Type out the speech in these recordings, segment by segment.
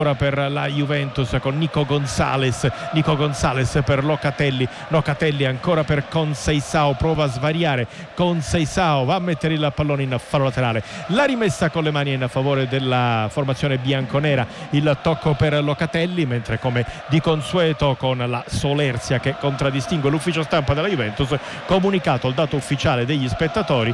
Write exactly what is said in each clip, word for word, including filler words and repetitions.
per la Juventus con Nico Gonzalez, Nico Gonzalez per Locatelli, Locatelli ancora per Conceição, prova a svariare Conceição, va a mettere il pallone in fallo laterale, la rimessa con le mani in favore della formazione bianconera, il tocco per Locatelli, mentre come di consueto con la solerzia che contraddistingue l'ufficio stampa della Juventus, comunicato il dato ufficiale degli spettatori: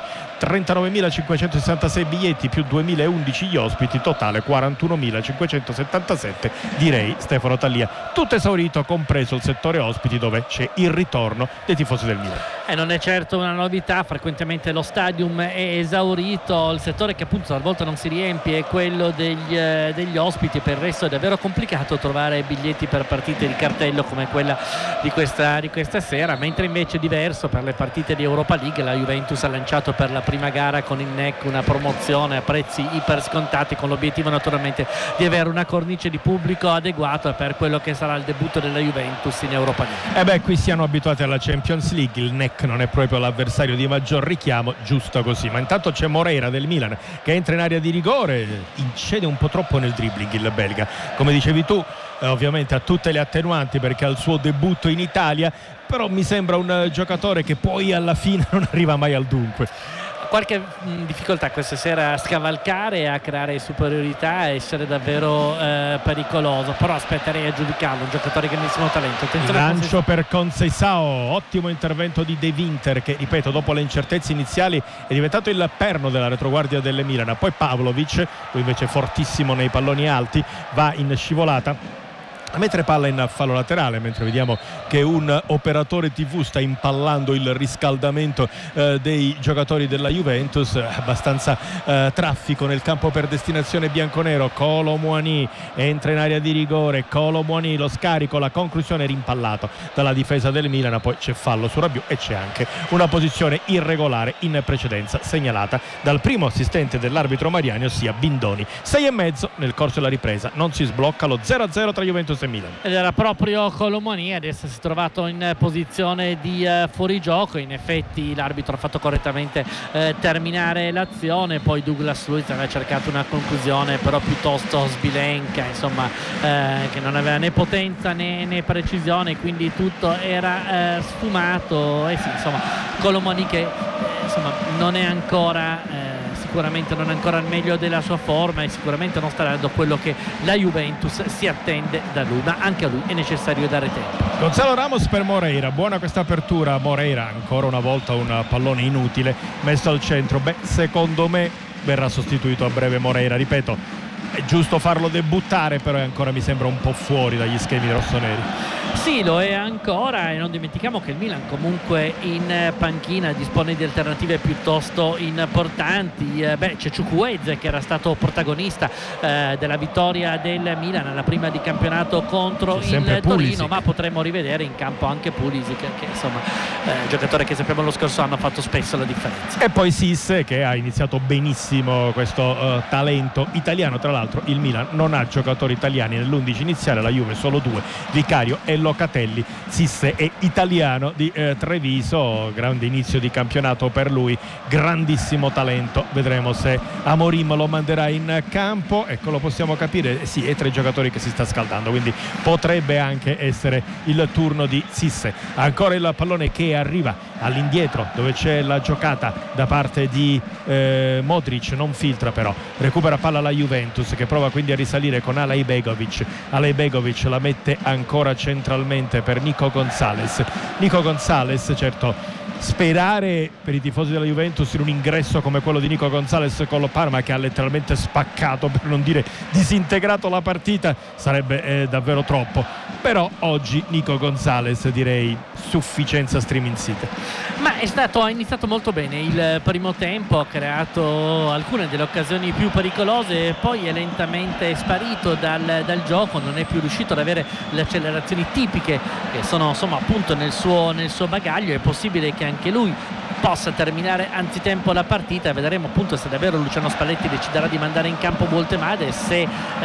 trentanovemilacinquecentosessantasei biglietti più duemilaundici gli ospiti, totale quarantunomilacinquecentosettantasette. Direi, Stefano Tallia, tutto esaurito, compreso il settore ospiti dove c'è il ritorno dei tifosi del Milan. E non è certo una novità, frequentemente lo stadium è esaurito, il settore che appunto talvolta non si riempie è quello degli, eh, degli ospiti. Per il resto è davvero complicato trovare biglietti per partite di cartello come quella di questa, di questa sera, mentre invece è diverso per le partite di Europa League. La Juventus ha lanciato per la prima gara con il N E C una promozione a prezzi iper scontati, con l'obiettivo naturalmente di avere una cornice di pubblico adeguata per quello che sarà il debutto della Juventus in Europa League. E beh, qui siamo abituati alla Champions League, il N E C non è proprio l'avversario di maggior richiamo, giusto così. Ma intanto c'è Moreira del Milan che entra in area di rigore, incede un po' troppo nel dribbling il belga, come dicevi tu, eh, ovviamente ha tutte le attenuanti perché ha il suo debutto in Italia, però mi sembra un giocatore che poi alla fine non arriva mai al dunque. Qualche mh, difficoltà questa sera a scavalcare, a creare superiorità, a essere davvero eh, pericoloso, però aspetterei a giudicarlo, un giocatore che ha grandissimo talento. Attenzione, lancio per Conceição, ottimo intervento di De Winter che, ripeto, dopo le incertezze iniziali è diventato il perno della retroguardia delle Milan. Poi Pavlovic, lui invece fortissimo nei palloni alti, va in scivolata a mettere palla in fallo laterale, mentre vediamo che un operatore tivù sta impallando il riscaldamento eh, dei giocatori della Juventus. Abbastanza eh, traffico nel campo per destinazione bianconero. Kolo Muani entra in area di rigore, Kolo Muani, lo scarico, la conclusione, rimpallato dalla difesa del Milan. Poi c'è fallo su Rabiot e c'è anche una posizione irregolare in precedenza segnalata dal primo assistente dell'arbitro Mariani, ossia Bindoni. sei e mezzo nel corso della ripresa, non si sblocca lo zero a zero tra Juventus e Milan. Ed era proprio Kolo Muani ad essersi trovato in posizione di uh, fuorigioco. In effetti l'arbitro ha fatto correttamente uh, terminare l'azione. Poi Douglas Luiz aveva cercato una conclusione però piuttosto sbilenca, insomma, uh, che non aveva né potenza né, né precisione, quindi tutto era uh, sfumato. E sì, insomma, Kolo Muani che uh, insomma non è ancora uh, sicuramente non è ancora al meglio della sua forma e sicuramente non sta dando quello che la Juventus si attende da lui, ma anche a lui è necessario dare tempo. Gonzalo Ramos per Moreira, buona questa apertura. Moreira ancora una volta un pallone inutile messo al centro. Beh, secondo me verrà sostituito a breve Moreira, ripeto, è giusto farlo debuttare, però ancora mi sembra un po' fuori dagli schemi rossoneri. Sì, lo è ancora, e non dimentichiamo che il Milan comunque in panchina dispone di alternative piuttosto importanti. Eh, beh, c'è Chukwueze che era stato protagonista eh, della vittoria del Milan alla prima di campionato contro c'è il Torino, Pulisic, ma potremmo rivedere in campo anche Pulisic, che insomma eh, giocatore che sappiamo lo scorso anno ha fatto spesso la differenza. E poi Sisse che ha iniziato benissimo questo uh, talento italiano. Tra l'altro il Milan non ha giocatori italiani nell'undici iniziale, la Juve solo due, Vicario e Locatelli. Sisse è italiano di eh, Treviso, grande inizio di campionato per lui, grandissimo talento. Vedremo se Amorim lo manderà in campo, ecco, lo possiamo capire, sì, è tra i giocatori che si sta scaldando, quindi potrebbe anche essere il turno di Sisse. Ancora il pallone che arriva all'indietro dove c'è la giocata da parte di eh, Modric, non filtra però, recupera palla la Juventus che prova quindi a risalire con Alej Begovic. Alej Begovic la mette ancora centralmente per Nico Gonzalez. Nico Gonzalez, certo, sperare per i tifosi della Juventus in un ingresso come quello di Nico Gonzalez con lo Parma, che ha letteralmente spaccato, per non dire disintegrato la partita, sarebbe eh, davvero troppo. Però oggi Nico Gonzalez, direi sufficienza streaming site. Ma è stato, ha iniziato molto bene il primo tempo, ha creato alcune delle occasioni più pericolose, poi è lentamente sparito dal, dal gioco, non è più riuscito ad avere le accelerazioni tipiche che sono insomma appunto nel suo, nel suo bagaglio. È possibile che anche lui possa terminare anzitempo la partita, vedremo appunto se davvero Luciano Spalletti deciderà di mandare in campo Voltemade, se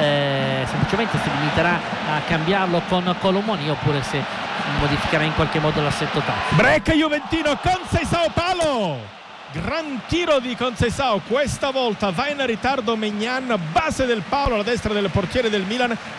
eh, semplicemente si limiterà a cambiarlo con Kolo Muani oppure se modificherà in qualche modo l'assetto tattico. Break juventino, Conceição, palo, gran tiro di Conceição, questa volta va in ritardo Maignan, base del palo alla destra del portiere del Milan,